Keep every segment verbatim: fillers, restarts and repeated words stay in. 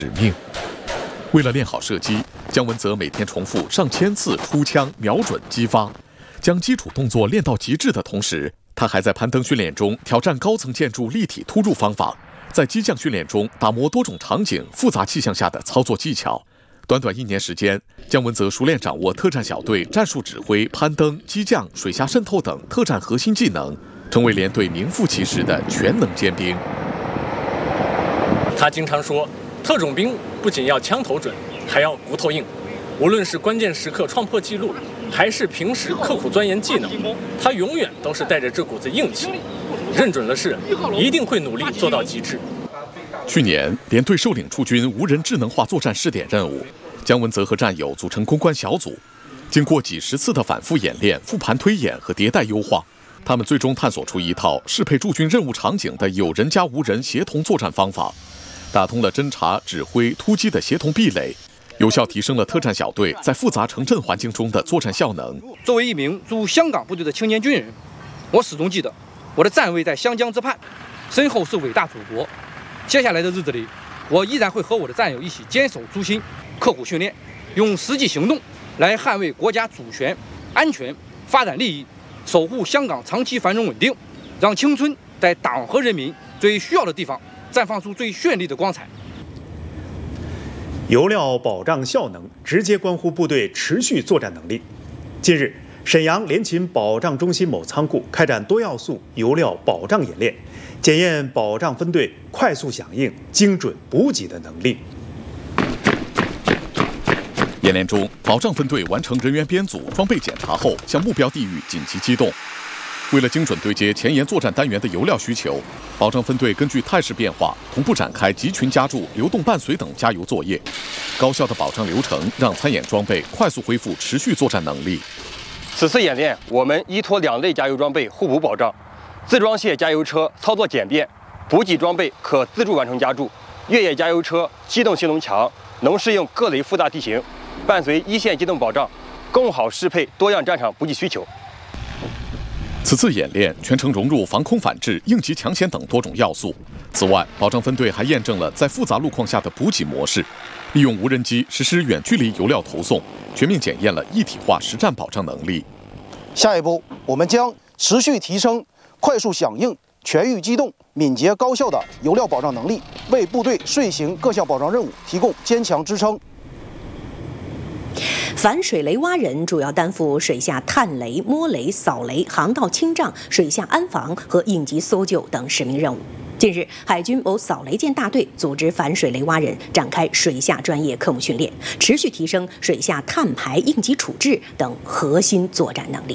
使命。为了练好射击，姜文泽每天重复上千次出枪、瞄准、击发，将基础动作练到极致的同时，他还在攀登训练中挑战高层建筑立体突入方法，在机降训练中打磨多种场景、复杂气象下的操作技巧。短短一年时间，姜文泽熟练掌握特战小队战术指挥、攀登、机降、水下渗透等特战核心技能，成为连队名副其实的全能尖兵。 他经常说，特种兵不仅要枪头准，还要骨头硬。无论是关键时刻创破纪录，还是平时刻苦钻研技能，他永远都是带着这股子硬气，认准了事，一定会努力做到极致。 去年，连队受领驻军无人智能化作战试点任务，姜文泽和战友组成攻关小组，经过几十次的反复演练、复盘推演和迭代优化，他们最终探索出一套适配驻军任务场景的有人加无人协同作战方法，打通了侦察、指挥、突击的协同壁垒，有效提升了特战小队在复杂城镇环境中的作战效能。 作为一名驻香港部队的青年军人，我始终记得我的站位在湘江之畔，身后是伟大祖国。接下来的日子里，我依然会和我的战友一起坚守初心，刻苦训练，用实际行动来捍卫国家主权、安全、发展利益，守护香港长期繁荣稳定，让青春在党和人民最需要的地方绽放出最绚丽的光彩。 油料保障效能直接关乎部队持续作战能力。近日，沈阳联勤保障中心某仓库开展多要素油料保障演练，检验保障分队快速响应、精准补给的能力。 演练中，保障分队完成人员编组、装备检查后，向目标地域紧急机动。为了精准对接前沿作战单元的油料需求，保障分队根据态势变化，同步展开集群加注、流动伴随等加油作业。高效的保障流程让参演装备快速恢复持续作战能力。 此次演练，我们依托两类加油装备互补保障，自装卸加油车操作简便，补给装备可自助完成加注，越野加油车机动性能强，能适应各类复杂地形，伴随一线机动保障，更好适配多样战场补给需求。 此次演练全程融入防空反制、应急抢险等多种要素。此外，保障分队还验证了在复杂路况下的补给模式，利用无人机实施远距离油料投送，全面检验了一体化实战保障能力。 下一步，我们将持续提升快速响应、全域机动、敏捷高效的油料保障能力，为部队遂行各项保障任务提供坚强支撑。 反水雷蛙人主要担负水下探雷、摸雷、扫雷、航道清障、水下安防和应急搜救等使命任务。近日，海军某扫雷舰大队组织反水雷蛙人展开水下专业科目训练，持续提升水下探排、应急处置等核心作战能力。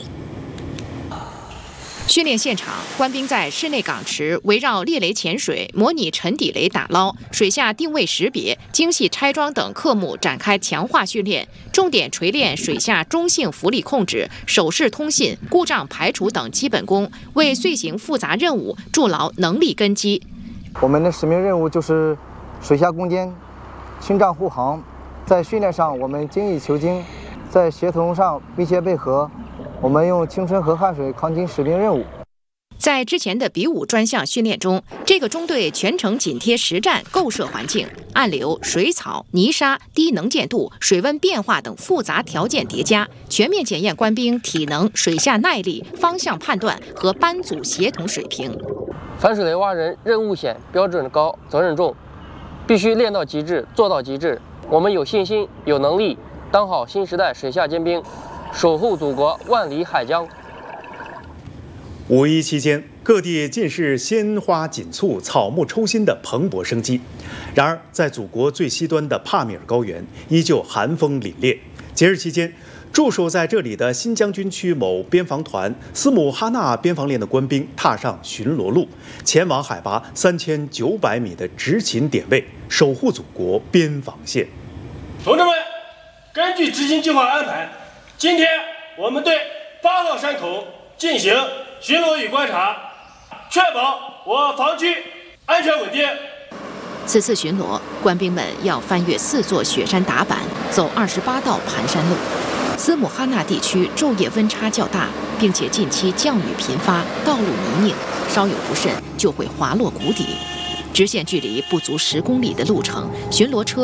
训练现场，官兵在室内港池围绕猎雷潜水、模拟沉底雷打捞、水下定位识别、精细拆装等科目展开强化训练，重点锤炼水下中性浮力控制、手势通信、故障排除等基本功，为遂行复杂任务筑牢能力根基。 我们的使命任务就是水下攻坚、清障护航。在训练上，我们精益求精；在协同上密切配合。我们用青春和汗水扛起使命任务。 在之前的比武专项训练中，这个中队全程紧贴实战构设环境，暗流、水草、泥沙、低能见度、水温变化等复杂条件叠加，全面检验官兵体能、水下耐力、方向判断和班组协同水平。 反水雷蛙人任务险、标准高、责任重，必须练到极致，做到极致。我们有信心、有能力当好新时代水下尖兵，守护祖国万里海疆。 五一期间，各地尽是鲜花锦簇、草木抽新的蓬勃生机。然而，在祖国最西端的帕米尔高原，依旧寒风凛冽。节日期间，驻守在这里的新疆军区某边防团斯姆哈纳边防连的官兵踏上巡逻路，前往海拔三千九百米的执勤点位，守护祖国边防线。 同志们，根据执行计划安排，今天我们对八号山口进行巡逻与观察，确保我防区安全稳定。 此次巡逻，官兵们要翻越四座雪山打板，走二十八道盘山路。斯姆哈纳地区昼夜温差较大，并且近期降雨频发，道路泥泞，稍有不慎就会滑落谷底。直线距离不足十公里的路程，巡逻车